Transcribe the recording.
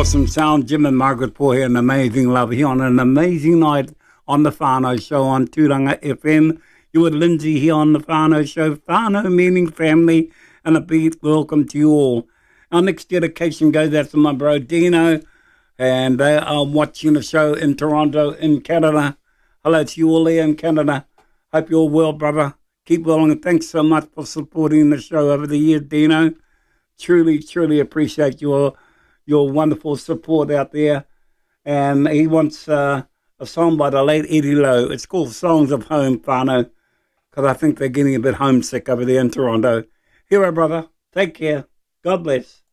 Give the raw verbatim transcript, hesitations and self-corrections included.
awesome sound. Jim and Margaret Paul here, an amazing love here on an amazing night on the Whānau Show on Tūranga F M. You with Lindsay here on the Whānau Show. Whānau meaning family, and a big welcome to you all. Our next dedication goes out to my bro Dino, and they are watching the show in Toronto, in Canada. Hello to you all there in Canada. Hope you're well, brother. Keep well, and thanks so much for supporting the show over the years, Dino. Truly, truly appreciate your your wonderful support out there. And he wants uh, a song by the late Eddie Lowe. It's called Songs of Home, whānau, because I think they're getting a bit homesick over there in Toronto. Hero, brother. Take care. God bless.